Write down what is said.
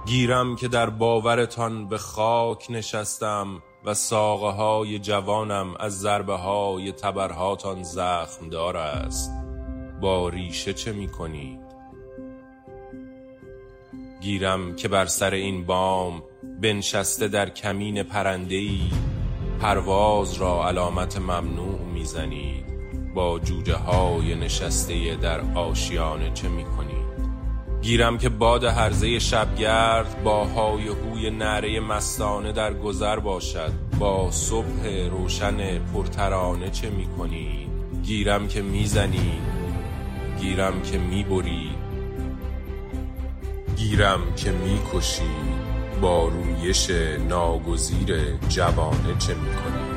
گیرم که در باورتان به خاک نشستم و ساقه های جوانم از ضربه های تبرهاتان زخم دار است. با ریشه چه می کنید؟ گیرم که بر سر این بام بنشسته در کمین پرنده‌ای پرواز را علامت ممنوع می زنید. با جوجه های نشسته در آشیانه چه می کنید؟ گیرم که باد هرزه شبگرد با های هوی نعره مستانه در گذر باشد. با صبح روشن پرترانه چه می کنید؟ گیرم که می زنید، گیرم که می برید، گیرم که می کشید. با رویش ناگزیر جوانه چه می کنید؟